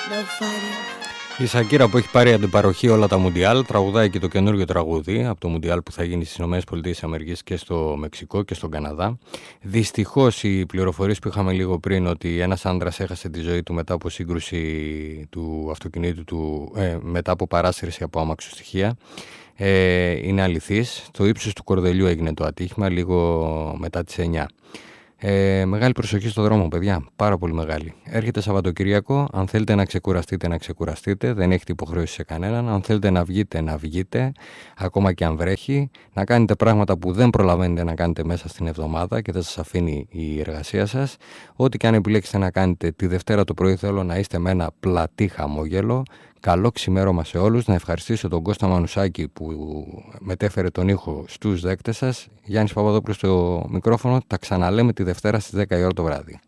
Η Σακύρα που έχει πάρει αντιπαροχή όλα τα Μουντιάλ τραγουδάει και το καινούργιο τραγούδι από το Μουντιάλ που θα γίνει στις ΗΠΑ και στο Μεξικό και στον Καναδά. Δυστυχώς οι πληροφορίες που είχαμε λίγο πριν ότι ένας άντρας έχασε τη ζωή του μετά από σύγκρουση του αυτοκινήτου του, μετά από παράσυρση από αμαξοστοιχεία, είναι αληθής. Το ύψος του κορδελιού έγινε το ατύχημα λίγο μετά τις 9. Μεγάλη προσοχή στο δρόμο, παιδιά. Πάρα πολύ μεγάλη. Έρχεται Σαββατοκυριακό. Αν θέλετε να ξεκουραστείτε, να ξεκουραστείτε. Δεν έχετε υποχρέωση σε κανέναν. Αν θέλετε να βγείτε, να βγείτε. Ακόμα και αν βρέχει. Να κάνετε πράγματα που δεν προλαβαίνετε να κάνετε μέσα στην εβδομάδα και δεν σας αφήνει η εργασία σας. Ό,τι και αν επιλέξετε να κάνετε τη Δευτέρα το πρωί, θέλω να είστε με ένα πλατή χαμόγελο. Καλό ξημέρωμα σε όλους. Να ευχαριστήσω τον Κώστα Μανουσάκη που μετέφερε τον ήχο στους δέκτες σας. Γιάννης Παπαδόπουλος στο μικρόφωνο. Τα ξαναλέμε τη Δευτέρα στις 10 η ώρα το βράδυ.